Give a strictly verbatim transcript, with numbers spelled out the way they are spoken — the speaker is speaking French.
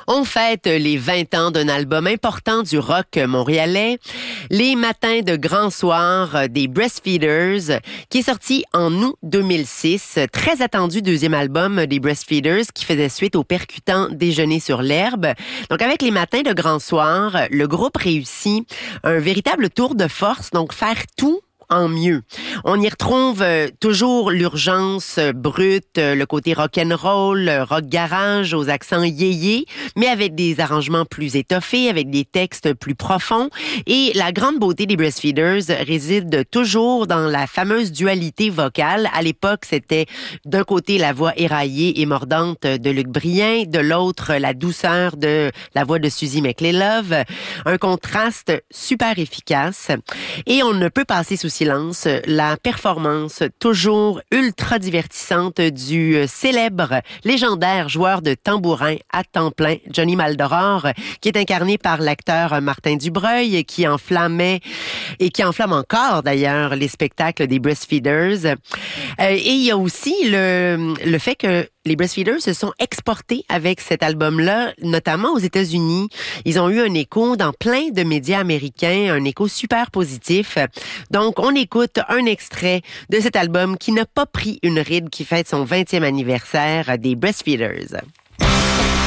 On fête les vingt ans d'un album important du rock montréalais, Les Matins de Grand Soir des Breastfeeders, qui est sorti en août deux mille six. Très attendu deuxième album des Breastfeeders qui faisait suite au percutant Déjeuner sur l'herbe. Donc avec Les Matins de Grand Soir, le groupe réussit un véritable tour de force, donc faire tout en mieux. On y retrouve euh, toujours l'urgence euh, brute, euh, le côté rock'n'roll, euh, rock garage aux accents yéyé, mais avec des arrangements plus étoffés, avec des textes plus profonds. Et la grande beauté des Breastfeeders réside toujours dans la fameuse dualité vocale. À l'époque, c'était d'un côté la voix éraillée et mordante de Luc Brien, de l'autre la douceur de la voix de Suzy McLelove. Un contraste super efficace. Et on ne peut passer sous silence la performance toujours ultra divertissante du célèbre, légendaire joueur de tambourin à temps plein, Johnny Maldoror, qui est incarné par l'acteur Martin Dubreuil, qui enflammait et qui enflamme encore d'ailleurs les spectacles des Breastfeeders. Euh, et il y a aussi le, le fait que les Breastfeeders se sont exportés avec cet album-là, notamment aux États-Unis. Ils ont eu un écho dans plein de médias américains, un écho super positif. Donc, on écoute un extrait de cet album qui n'a pas pris une ride, qui fête son vingtième anniversaire des Breastfeeders.